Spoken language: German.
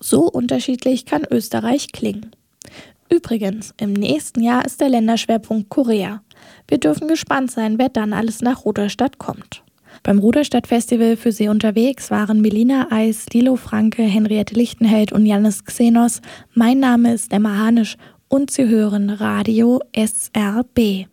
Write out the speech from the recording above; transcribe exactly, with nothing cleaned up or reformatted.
So unterschiedlich kann Österreich klingen. Übrigens, im nächsten Jahr ist der Länderschwerpunkt Korea. Wir dürfen gespannt sein, wer dann alles nach Ruderstadt kommt. Beim Ruderstadt-Festival für Sie unterwegs waren Melina Eis, Lilo Franke, Henriette Lichtenheld und Jannis Xenos. Mein Name ist Emma Hanisch und Sie hören Radio S R B.